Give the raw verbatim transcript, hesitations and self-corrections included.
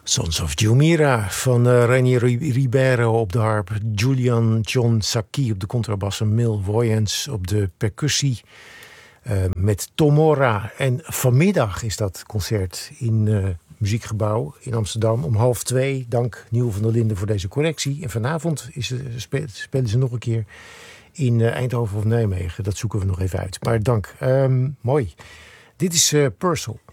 Sons of Jumeirah van uh, Renier Ribeiro op de harp, Julian John Saki op de contrabas en Mil Woyens op de percussie. Uh, met Tomora. En vanmiddag is dat concert in uh, Muziekgebouw in Amsterdam om half twee. Dank Nieuw van der Linden voor deze correctie. En vanavond is, uh, spe- spelen ze nog een keer in uh, Eindhoven of Nijmegen. Dat zoeken we nog even uit. Maar dank. Um, mooi. Dit is uh, Purcell.